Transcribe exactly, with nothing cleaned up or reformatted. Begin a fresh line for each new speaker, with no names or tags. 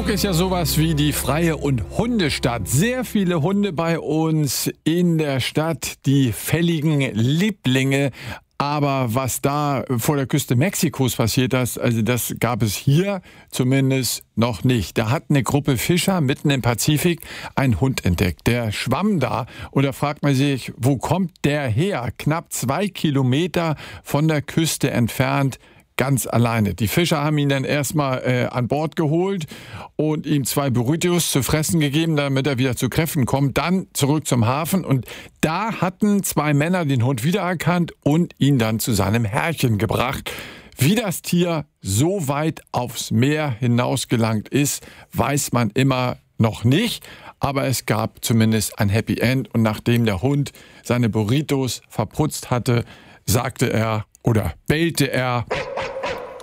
Hamburg ist ja sowas wie die Freie- und Hundestadt. Sehr viele Hunde bei uns in der Stadt, die fälligen Lieblinge. Aber was da vor der Küste Mexikos passiert ist, also das gab es hier zumindest noch nicht. Da hat eine Gruppe Fischer mitten im Pazifik einen Hund entdeckt. Der schwamm da und da fragt man sich, wo kommt der her? Knapp zwei Kilometer von der Küste entfernt. Ganz alleine. Die Fischer haben ihn dann erstmal äh, an Bord geholt und ihm zwei Burritos zu fressen gegeben, damit er wieder zu Kräften kommt. Dann zurück zum Hafen und da hatten zwei Männer den Hund wiedererkannt und ihn dann zu seinem Herrchen gebracht. Wie das Tier so weit aufs Meer hinausgelangt ist, weiß man immer noch nicht. Aber es gab zumindest ein Happy End und nachdem der Hund seine Burritos verputzt hatte, sagte er oder bellte er: